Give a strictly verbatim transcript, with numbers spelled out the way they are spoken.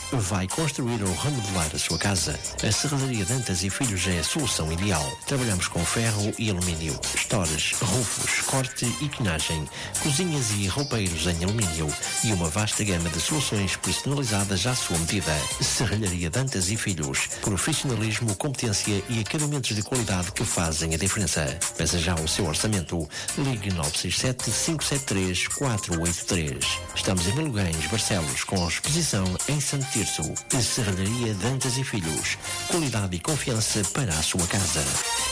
Vai construir ou remodelar a sua casa? A Serralharia Dantas e Filhos é a solução ideal. Trabalhamos com ferro e alumínio, estores, rufos, corte e quinagem, cozinhas e roupeiros em alumínio e uma vasta gama de soluções personalizadas à sua medida. Serralharia Dantas e Filhos. Profissionalismo, competência e acabamentos de qualidade que fazem a diferença. Peça já o seu orçamento. Ligue nove seis sete, cinco sete três, quatro oito três. Estamos em Milogães, Barcelos, com exposição em Santo Tirso. Serralharia Dantas e Filhos. Qualidade e confiança para a sua casa.